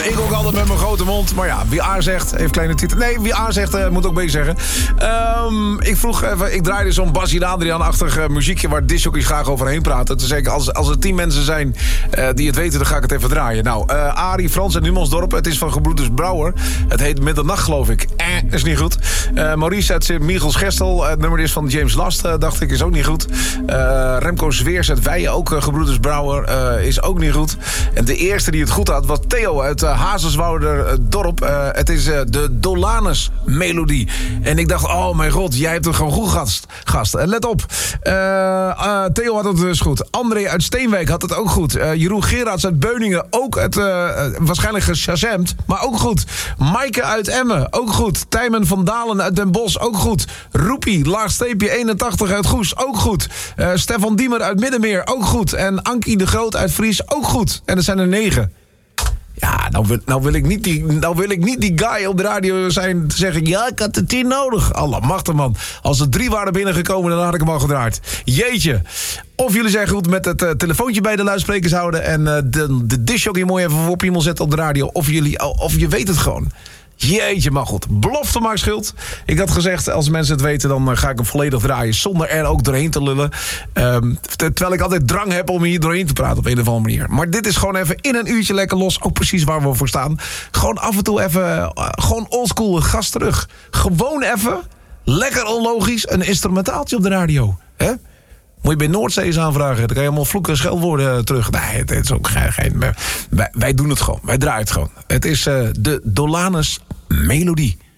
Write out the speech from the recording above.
Ik ook altijd met mijn grote mond. Maar ja, wie A zegt, heeft kleine titel. Nee, wie A zegt, moet ook B zeggen. Ik vroeg even, ik draaide zo'n Bassie Adriaan-achtig muziekje waar disjockeys graag overheen praten. Toen zei ik, als er 10 mensen zijn die het weten, dan ga ik het even draaien. Nou, Arie, Frans en Numansdorp. Het is van Gebroeders Brouwer. Het heet Middernacht, geloof ik. Is niet goed. Maurice uit Sint-Michels Gestel. Het nummer is van James Last, dacht ik, is ook niet goed. Remco Zweers uit Weijen, ook Gebroeders Brouwer, is ook niet goed. En de eerste die het goed had was Theo uit Hazelswouder-dorp. Het is de Dolanus-melodie. En ik dacht, oh mijn god, jij hebt het gewoon goed, gast. Let op. Theo had het dus goed. André uit Steenwijk had het ook goed. Jeroen Gerards uit Beuningen ook het waarschijnlijk geshazamd, maar ook goed. Maaike uit Emmen, ook goed. Tijmen van Dalen uit Den Bosch, ook goed. Roepie, laagsteepje 81 uit Goes, ook goed. Stefan Diemer uit Middenmeer, ook goed. En Ankie de Groot uit Fries, ook goed. En er zijn er 9. Ja, nou wil ik niet die guy op de radio zijn te zeggen, ja, ik had er 10 nodig. Allemachtig, man. Als er 3 waren binnengekomen, dan had ik hem al gedraaid. Jeetje. Of jullie zijn goed met het telefoontje bij de luidsprekers houden en de discjockey mooi even voor piemel zetten op de radio. Of je weet het gewoon. Jeetje, maar goed. Belofte maakt schuld. Ik had gezegd, als mensen het weten, dan ga ik hem volledig draaien zonder er ook doorheen te lullen. Terwijl ik altijd drang heb om hier doorheen te praten op een of andere manier. Maar dit is gewoon even in een uurtje lekker los. Ook precies waar we voor staan. Gewoon af en toe even, gewoon oldschool gas terug. Gewoon even, lekker onlogisch, een instrumentaaltje op de radio. Hè? Moet je bij Noordzee eens aanvragen. Dan kan je allemaal vloeken en scheldwoorden terug. Nee, het is ook geen... Wij doen het gewoon. Wij draaien het gewoon. Het is de Dolanus melodie.